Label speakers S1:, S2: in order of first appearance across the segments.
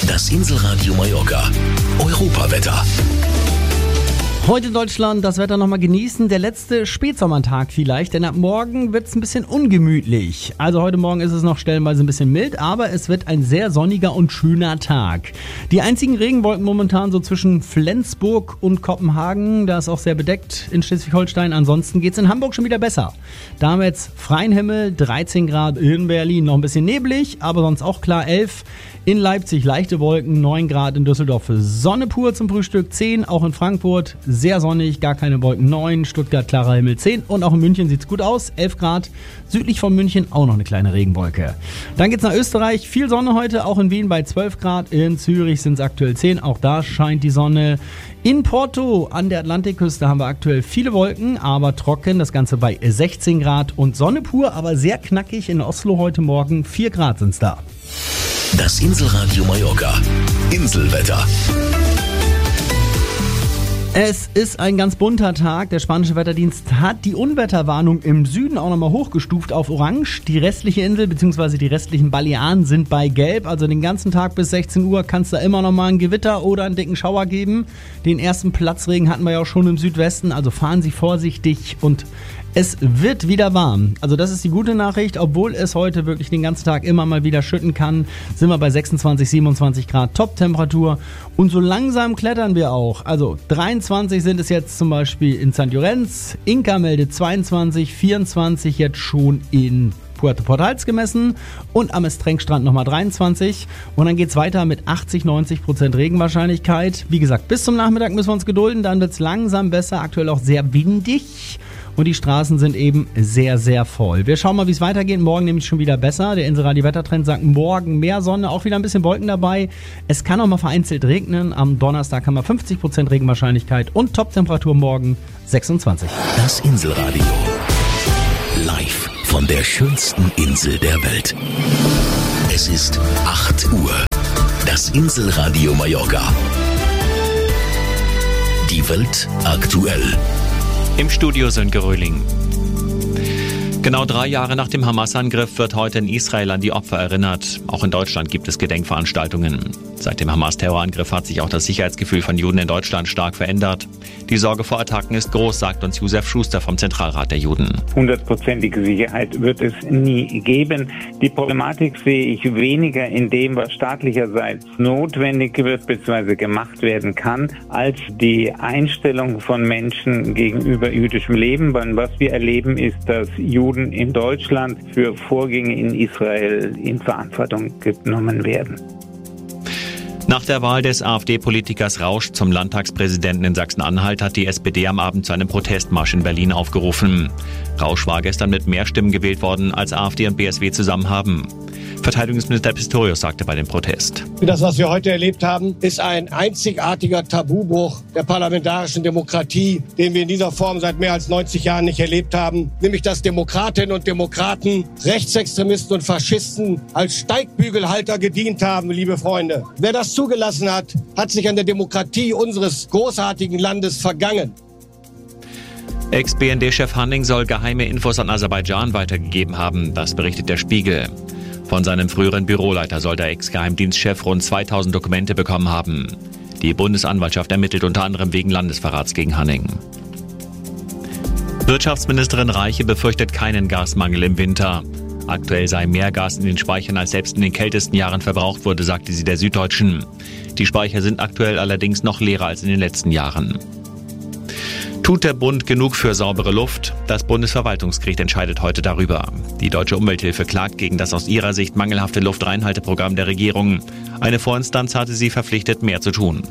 S1: Das Inselradio Mallorca. Europawetter.
S2: Heute in Deutschland das Wetter nochmal genießen. Der letzte Spätsommertag vielleicht, denn ab morgen wird es ein bisschen ungemütlich. Also heute Morgen ist es noch stellenweise ein bisschen mild, aber es wird ein sehr sonniger und schöner Tag. Die einzigen Regenwolken momentan so zwischen Flensburg und Kopenhagen. Da ist auch sehr bedeckt in Schleswig-Holstein. Ansonsten geht es in Hamburg schon wieder besser. Da haben wir jetzt freien Himmel, 13 Grad in Berlin, noch ein bisschen neblig, aber sonst auch klar 11. In Leipzig leichte Wolken, 9 Grad in Düsseldorf, Sonne pur zum Frühstück, 10, auch in Frankfurt sehr sonnig, gar keine Wolken, 9, Stuttgart klarer Himmel, 10 und auch in München sieht es gut aus, 11 Grad, südlich von München auch noch eine kleine Regenwolke. Dann geht's nach Österreich, viel Sonne heute, auch in Wien bei 12 Grad, in Zürich sind es aktuell 10, auch da scheint die Sonne. In Porto an der Atlantikküste haben wir aktuell viele Wolken, aber trocken, das Ganze bei 16 Grad und Sonne pur, aber sehr knackig in Oslo heute Morgen, 4 Grad sind's da.
S1: Das Inselradio Mallorca. Inselwetter.
S2: Es ist ein ganz bunter Tag. Der spanische Wetterdienst hat die Unwetterwarnung im Süden auch nochmal hochgestuft auf Orange. Die restliche Insel bzw. die restlichen Balearen sind bei Gelb. Also den ganzen Tag bis 16 Uhr kann es da immer nochmal ein Gewitter oder einen dicken Schauer geben. Den ersten Platzregen hatten wir ja auch schon im Südwesten. Also fahren Sie vorsichtig und es wird wieder warm. Also das ist die gute Nachricht. Obwohl es heute wirklich den ganzen Tag immer mal wieder schütten kann, sind wir bei 26, 27 Grad Top-Temperatur. Und so langsam klettern wir auch. Also 23 sind es jetzt zum Beispiel in St. Jorenz. Inka meldet 22, 24 jetzt schon in Puerto Portals gemessen und am Estrenk-Strand nochmal 23 und dann geht es weiter mit 80-90% Regenwahrscheinlichkeit. Wie gesagt, bis zum Nachmittag müssen wir uns gedulden, dann wird es langsam besser, aktuell auch sehr windig und die Straßen sind eben sehr, sehr voll. Wir schauen mal, wie es weitergeht. Morgen nämlich schon wieder besser. Der Inselradio-Wettertrend sagt morgen mehr Sonne, auch wieder ein bisschen Wolken dabei. Es kann auch mal vereinzelt regnen. Am Donnerstag haben wir 50% Regenwahrscheinlichkeit und Top-Temperatur morgen 26.
S1: Das Inselradio. Live von der schönsten Insel der Welt. Es ist 8 Uhr. Das Inselradio Mallorca. Die Welt aktuell.
S3: Im Studio Sönke Röhling. Genau 3 Jahre nach dem Hamas-Angriff wird heute in Israel an die Opfer erinnert. Auch in Deutschland gibt es Gedenkveranstaltungen. Seit dem Hamas-Terrorangriff hat sich auch das Sicherheitsgefühl von Juden in Deutschland stark verändert. Die Sorge vor Attacken ist groß, sagt uns Josef Schuster vom Zentralrat der Juden.
S4: 100%ige Sicherheit wird es nie geben. Die Problematik sehe ich weniger in dem, was staatlicherseits notwendig wird bzw. gemacht werden kann, als die Einstellung von Menschen gegenüber jüdischem Leben. Weil was wir erleben ist, dass Juden in Deutschland für Vorgänge in Israel in Verantwortung genommen werden.
S3: Nach der Wahl des AfD-Politikers Rausch zum Landtagspräsidenten in Sachsen-Anhalt hat die SPD am Abend zu einem Protestmarsch in Berlin aufgerufen. Rausch war gestern mit mehr Stimmen gewählt worden, als AfD und BSW zusammen haben. Verteidigungsminister Pistorius sagte bei dem Protest:
S5: Das, was wir heute erlebt haben, ist ein einzigartiger Tabubruch der parlamentarischen Demokratie, den wir in dieser Form seit mehr als 90 Jahren nicht erlebt haben. Nämlich, dass Demokratinnen und Demokraten, Rechtsextremisten und Faschisten als Steigbügelhalter gedient haben, liebe Freunde. Wer das zugelassen hat, hat sich an der Demokratie unseres großartigen Landes vergangen.
S3: Ex-BND-Chef Hanning soll geheime Infos an Aserbaidschan weitergegeben haben, das berichtet der Spiegel. Von seinem früheren Büroleiter soll der Ex-Geheimdienstchef rund 2000 Dokumente bekommen haben. Die Bundesanwaltschaft ermittelt unter anderem wegen Landesverrats gegen Hanning. Wirtschaftsministerin Reiche befürchtet keinen Gasmangel im Winter. Aktuell sei mehr Gas in den Speichern, als selbst in den kältesten Jahren verbraucht wurde, sagte sie der Süddeutschen. Die Speicher sind aktuell allerdings noch leerer als in den letzten Jahren. Tut der Bund genug für saubere Luft? Das Bundesverwaltungsgericht entscheidet heute darüber. Die Deutsche Umwelthilfe klagt gegen das aus ihrer Sicht mangelhafte Luftreinhalteprogramm der Regierung. Eine Vorinstanz hatte sie verpflichtet, mehr zu tun.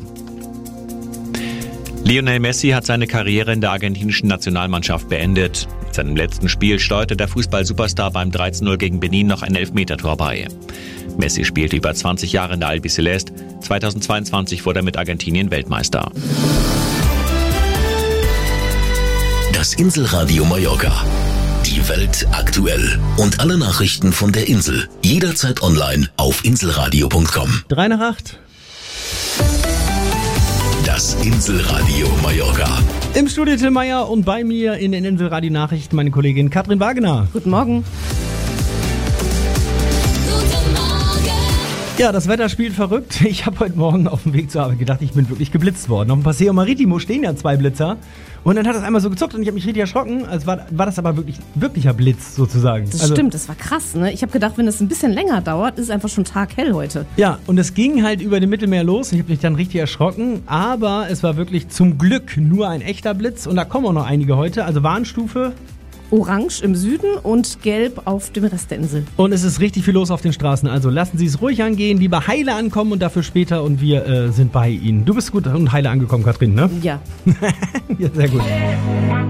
S3: Lionel Messi hat seine Karriere in der argentinischen Nationalmannschaft beendet. Mit seinem letzten Spiel steuerte der Fußball-Superstar beim 13-0 gegen Benin noch ein Elfmetertor bei. Messi spielte über 20 Jahre in der Albiceleste. 2022 wurde er mit Argentinien Weltmeister.
S1: Das Inselradio Mallorca. Die Welt aktuell. Und alle Nachrichten von der Insel. Jederzeit online auf inselradio.com.
S2: 7:03.
S1: Das Inselradio Mallorca.
S2: Im Studio Till Meyer und bei mir in den Inselradio-Nachrichten meine Kollegin Katrin Wagener.
S6: Guten Morgen.
S2: Ja, das Wetter spielt verrückt. Ich habe heute Morgen auf dem Weg zur Arbeit gedacht, ich bin wirklich geblitzt worden. Auf dem Paseo Maritimo stehen ja 2 Blitzer. Und dann hat das einmal so gezuckt und ich habe mich richtig erschrocken. Also war das aber wirklicher Blitz sozusagen.
S6: Das stimmt, das war krass, ne? Ich habe gedacht, wenn es ein bisschen länger dauert, ist es einfach schon taghell heute.
S2: Ja, und es ging halt über dem Mittelmeer los. Ich habe mich dann richtig erschrocken. Aber es war wirklich zum Glück nur ein echter Blitz. Und da kommen auch noch einige heute. Also Warnstufe
S6: Orange im Süden und gelb auf dem Rest der Insel.
S2: Und es ist richtig viel los auf den Straßen. Also lassen Sie es ruhig angehen, lieber heile ankommen und dafür später. Und wir sind bei Ihnen. Du bist gut und heile angekommen, Katrin, ne?
S6: Ja.
S2: Ja, sehr gut.